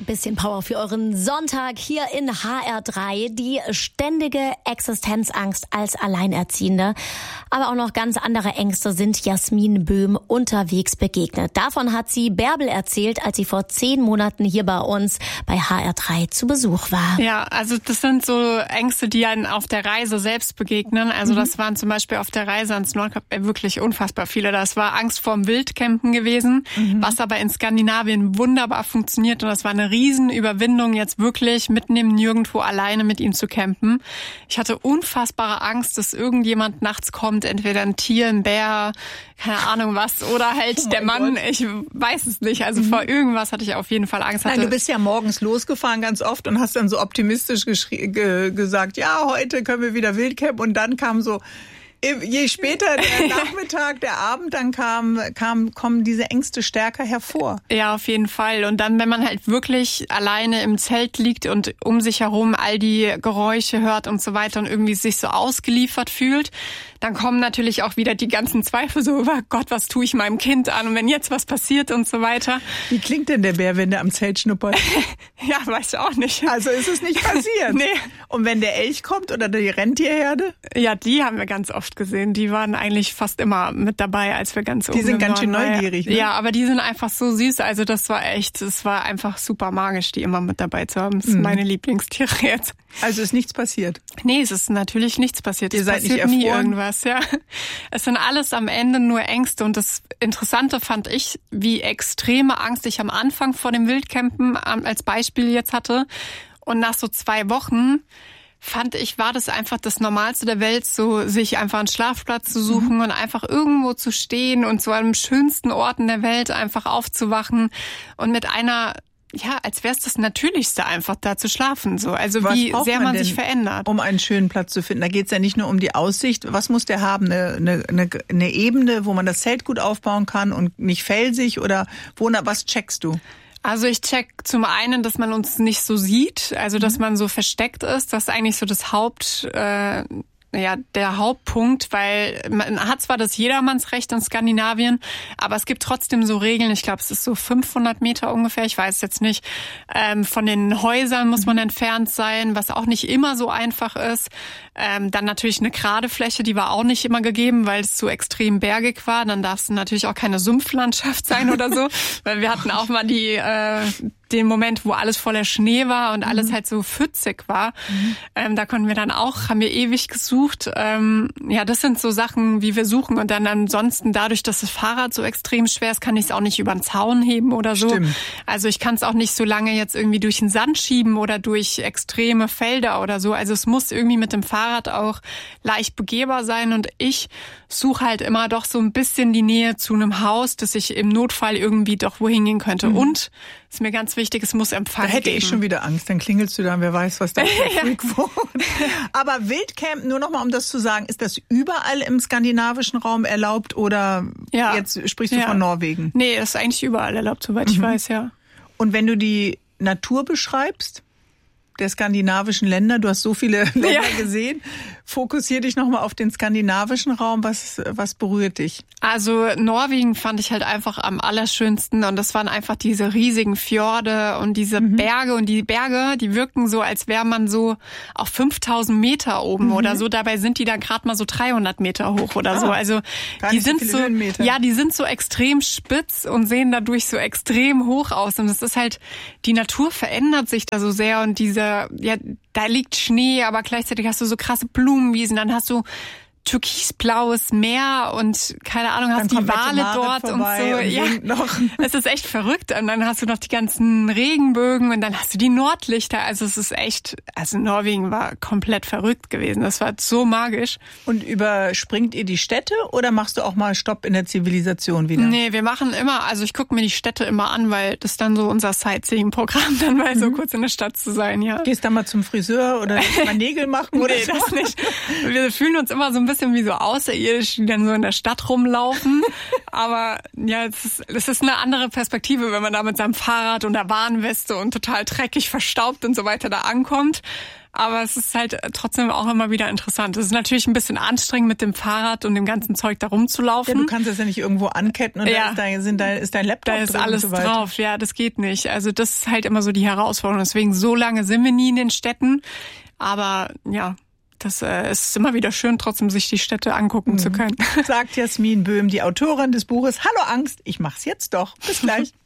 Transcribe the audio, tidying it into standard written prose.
Bisschen Power für euren Sonntag hier in HR3. Die ständige Existenzangst als Alleinerziehende. Aber auch noch ganz andere Ängste sind Jasmin Böhm unterwegs begegnet. Davon hat sie Bärbel erzählt, als sie vor 10 Monaten hier bei uns bei HR3 zu Besuch war. Ja, also das sind so Ängste, die einen auf der Reise selbst begegnen. Also das waren zum Beispiel auf der Reise ans Nordkap wirklich unfassbar viele. Das war Angst vorm Wildcampen gewesen, was aber in Skandinavien wunderbar funktioniert. Und das war eine Riesenüberwindung, jetzt wirklich mitten im Nirgendwo alleine mit ihm zu campen. Ich hatte unfassbare Angst, dass irgendjemand nachts kommt, entweder ein Tier, ein Bär, keine Ahnung was, oder halt der Mann, Gott. Ich weiß es nicht. Also vor irgendwas hatte ich auf jeden Fall Angst. Nein, du bist ja morgens losgefahren ganz oft und hast dann so optimistisch gesagt, ja, heute können wir wieder Wildcamp, und dann kam so, je später der Nachmittag, der Abend dann kommen diese Ängste stärker hervor. Ja, auf jeden Fall. Und dann, wenn man halt wirklich alleine im Zelt liegt und um sich herum all die Geräusche hört und so weiter und irgendwie sich so ausgeliefert fühlt, dann kommen natürlich auch wieder die ganzen Zweifel, so, oh Gott, was tue ich meinem Kind an und wenn jetzt was passiert und so weiter. Wie klingt denn der Bär, wenn der am Zelt schnuppert? Ja, weißt du auch nicht. Also ist es nicht passiert? Nee. Und wenn der Elch kommt oder die Rentierherde? Ja, die haben wir ganz oft gesehen. Die waren eigentlich fast immer mit dabei, als wir ganz oben waren. Die sind ganz schön neugierig, ne? Ja, aber die sind einfach so süß. Also das war einfach super magisch, die immer mit dabei zu haben. Das sind meine Lieblingstiere jetzt. Also ist nichts passiert? Nee, es ist natürlich nichts passiert. Ihr seid nicht nie irgendwas, ja. Es sind alles am Ende nur Ängste. Und das Interessante fand ich, wie extreme Angst ich am Anfang vor dem Wildcampen als Beispiel jetzt hatte. Und nach so 2 Wochen fand ich, war das einfach das Normalste der Welt, so sich einfach einen Schlafplatz zu suchen und einfach irgendwo zu stehen und zu einem schönsten Orten der Welt einfach aufzuwachen und mit einer, ja, als wäre es das Natürlichste, einfach da zu schlafen. So. Also was wie sehr man sich verändert. Um einen schönen Platz zu finden. Da geht es ja nicht nur um die Aussicht. Was muss der haben? Eine Ebene, wo man das Zelt gut aufbauen kann und nicht felsig? Oder was checkst du? Also ich check zum einen, dass man uns nicht so sieht, also dass man so versteckt ist. Das ist eigentlich so das der Hauptpunkt, weil man hat zwar das Jedermannsrecht in Skandinavien, aber es gibt trotzdem so Regeln. Ich glaube, es ist so 500 Meter ungefähr, ich weiß jetzt nicht. Von den Häusern muss man entfernt sein, was auch nicht immer so einfach ist. Dann natürlich eine gerade Fläche, die war auch nicht immer gegeben, weil es so extrem bergig war. Dann darf es natürlich auch keine Sumpflandschaft sein oder so, weil wir hatten auch mal den Moment, wo alles voller Schnee war und alles halt so pfützig war. Da konnten wir dann auch, haben wir ewig gesucht. Das sind so Sachen, wie wir suchen. Und dann ansonsten, dadurch, dass das Fahrrad so extrem schwer ist, kann ich es auch nicht über den Zaun heben oder so. Stimmt. Also ich kann es auch nicht so lange jetzt irgendwie durch den Sand schieben oder durch extreme Felder oder so. Also es muss irgendwie mit dem Fahrrad auch leicht begehbar sein. Und ich suche halt immer doch so ein bisschen die Nähe zu einem Haus, dass ich im Notfall irgendwie doch wohin gehen könnte. Und ist mir ganz wichtig, es muss Empfang geben. Da hätte ich schon wieder Angst. Dann klingelst du da und wer weiß, was da wohnt. Aber Wildcamp, nur nochmal, um das zu sagen, ist das überall im skandinavischen Raum erlaubt oder jetzt sprichst du von Norwegen? Nee, das ist eigentlich überall erlaubt, soweit ich weiß, ja. Und wenn du die Natur beschreibst, der skandinavischen Länder, du hast so viele Länder gesehen, fokussier dich nochmal auf den skandinavischen Raum. Was berührt dich? Also Norwegen fand ich halt einfach am allerschönsten und das waren einfach diese riesigen Fjorde und diese Berge, und die Berge, die wirken so, als wäre man so auf 5000 Meter oben oder so. Dabei sind die dann gerade mal so 300 Meter hoch oder so. Also die sind so, die sind so extrem spitz und sehen dadurch so extrem hoch aus. Und es ist halt, die Natur verändert sich da so sehr und da liegt Schnee, aber gleichzeitig hast du so krasse Blumenwiesen, dann hast du türkisblaues Meer und keine Ahnung, hast die Wale dort und so. Ja, es ist echt verrückt. Und dann hast du noch die ganzen Regenbögen und dann hast du die Nordlichter. Also es ist echt, Norwegen war komplett verrückt gewesen. Das war so magisch. Und überspringt ihr die Städte oder machst du auch mal Stopp in der Zivilisation wieder? Nee, wir machen immer, ich gucke mir die Städte immer an, weil das dann so unser Sightseeing-Programm dann mal so kurz in der Stadt zu sein, ja. Gehst du mal zum Friseur oder mal Nägel machen oder nee, das nicht. Wir fühlen uns immer so ein bisschen bisschen wie so Außerirdische, die dann so in der Stadt rumlaufen. Aber ja, es ist eine andere Perspektive, wenn man da mit seinem Fahrrad und der Warnweste und total dreckig, verstaubt und so weiter da ankommt. Aber es ist halt trotzdem auch immer wieder interessant. Es ist natürlich ein bisschen anstrengend, mit dem Fahrrad und dem ganzen Zeug da rumzulaufen. Ja, du kannst es ja nicht irgendwo anketten und da ist dein Laptop da ist drin alles und so weiter. drauf. Ja, das geht nicht. Also das ist halt immer so die Herausforderung. Deswegen so lange sind wir nie in den Städten. Aber ja, das ist immer wieder schön, trotzdem sich die Städte angucken zu können. Sagt Jasmin Böhm, die Autorin des Buches Hallo Angst, ich mach's jetzt doch. Bis gleich.